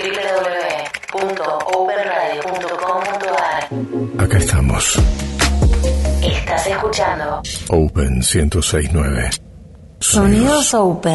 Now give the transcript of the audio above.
www.openradio.com.ar. Acá estamos. Estás escuchando Open 106.9. Sonidos Open.